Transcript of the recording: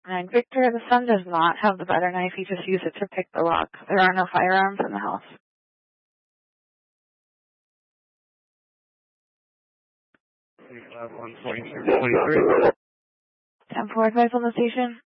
9 Victor, the son does not have the butter knife. He just used it to pick the lock. There are no firearms in the house. 351-2623. 10-4 advice on the station.